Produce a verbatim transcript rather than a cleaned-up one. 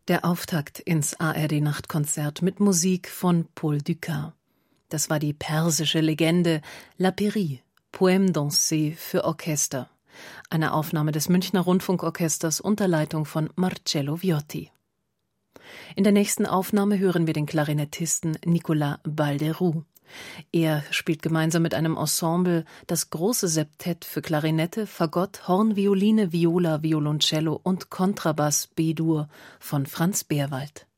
Der Auftakt ins A R D-Nachtkonzert mit Musik von Paul Dukas. Das war die persische Legende La Péri, Poème dansé für Orchester. Eine Aufnahme des Münchner Rundfunkorchesters unter Leitung von Marcello Viotti. In der nächsten Aufnahme hören wir den Klarinettisten Nicolas Balderoux. Er spielt gemeinsam mit einem Ensemble das große Septett für Klarinette, Fagott, Horn, Violine, Viola, Violoncello und Kontrabass B-Dur von Franz Beerwald.